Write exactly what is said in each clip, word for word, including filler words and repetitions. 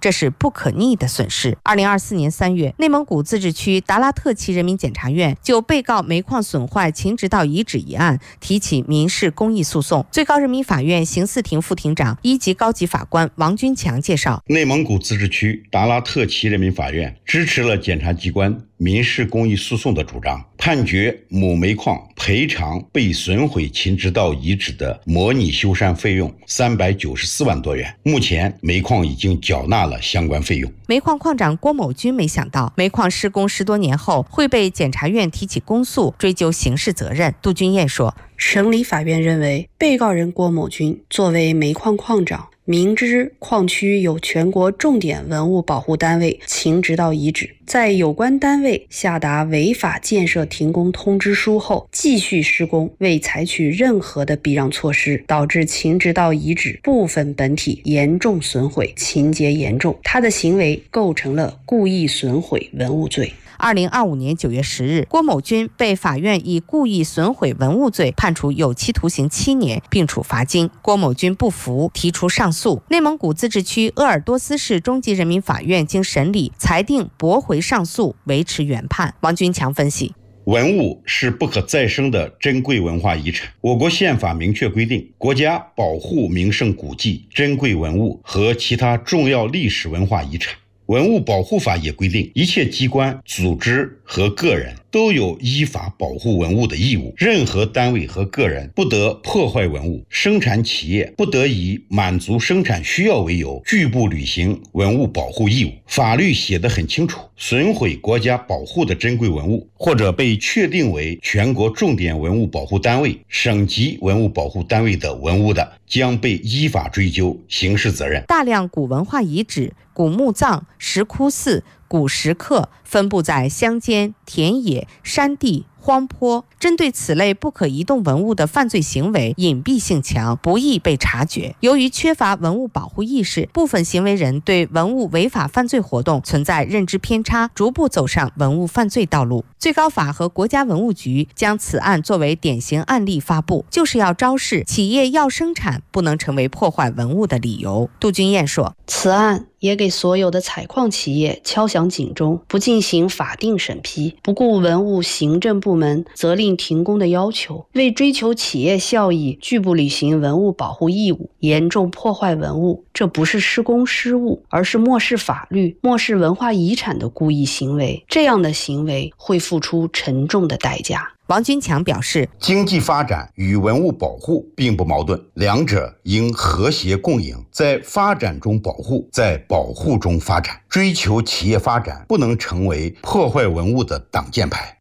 这是不可逆的损失。二零二四年三月，内蒙古自治区达拉特旗人民检察院就被告煤矿损坏秦直道遗址一案提起民事公益诉讼。最高人民法院刑四庭副庭长、一级高级法官王军强介绍， 内蒙古自治区达拉特旗人民法院支持了检察机关民事公益诉讼的主张，判决某煤矿赔偿被损毁秦直道遗址的模拟修缮费用三百九十四万多元。目前煤矿已经缴纳了相关费用。 煤矿矿长郭某军没想到，煤矿施工十多年后会被检察院提起公诉，追究刑事责任。杜军彦说， 审理法院认为，被告人郭某军作为煤矿矿长，明知矿区有全国重点文物保护单位秦直道遗址，在有关单位下达违法建设停工通知书后继续施工，未采取任何的避让措施，导致秦直道遗址部分本体严重损毁，情节严重，他的行为构成了故意损毁文物罪。 二零二五年九月十日，郭某军被法院以故意损毁文物罪判处有期徒刑七年，并处罚金。郭某军不服，提出上诉。内蒙古自治区鄂尔多斯市中级人民法院经审理，裁定驳回上诉，维持原判。王军强分析， 文物是不可再生的珍贵文化遗产。我国宪法明确规定，国家保护名胜古迹、珍贵文物和其他重要历史文化遗产。文物保护法也规定，一切机关、组织和个人都有依法保护文物的义务，任何单位和个人不得破坏文物，生产企业不得以满足生产需要为由拒不履行文物保护义务。法律写得很清楚，损毁国家保护的珍贵文物，或者被确定为全国重点文物保护单位、省级文物保护单位的文物的，将被依法追究刑事责任。 大量古文化遗址、古墓葬、石窟寺、古石刻分布在乡间、田野、山地、荒坡，针对此类不可移动文物的犯罪行为隐蔽性强，不易被察觉。由于缺乏文物保护意识，部分行为人对文物违法犯罪活动存在认知偏差，逐步走上文物犯罪道路。最高法和国家文物局将此案作为典型案例发布，就是要昭示企业要生产不能成为破坏文物的理由。杜军彦说， 此案也给所有的采矿企业敲响警钟，不进行法定审批，不顾文物行政部门责令停工的要求，为追求企业效益拒不履行文物保护义务，严重破坏文物，这不是施工失误，而是漠视法律、漠视文化遗产的故意行为。这样的行为会付出沉重的代价。 王军强表示， 经济发展与文物保护并不矛盾，两者应和谐共赢，在发展中保护，在保护中发展。追求企业发展不能成为破坏文物的挡箭牌。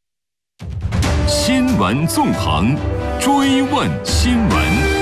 新闻纵横，追问新闻。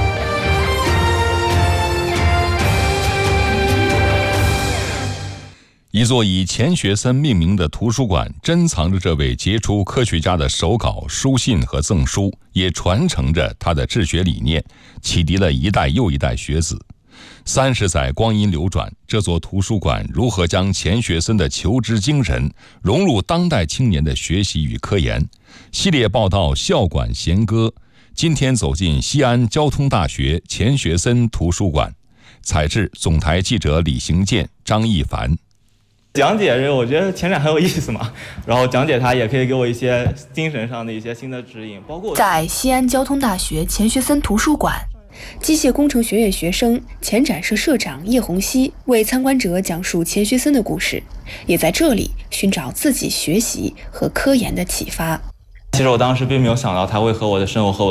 一座以钱学森命名的图书馆，珍藏着这位杰出科学家的手稿、书信和赠书，也传承着他的治学理念，启迪了一代又一代学子。三十载光阴流转，这座图书馆如何将钱学森的求知精神融入当代青年的学习与科研？系列报道《校馆弦歌》，今天走进西安交通大学钱学森图书馆。采制总台记者李行健、张一凡。 讲解这个我觉得前展很有意思嘛，然后讲解它也可以给我一些精神上的一些新的指引，包括在西安交通大学钱学森图书馆，机械工程学院学生前展社社长叶红熙为参观者讲述钱学森的故事，也在这里寻找自己学习和科研的启发。 其实我当时并没有想到它会和我的生活和我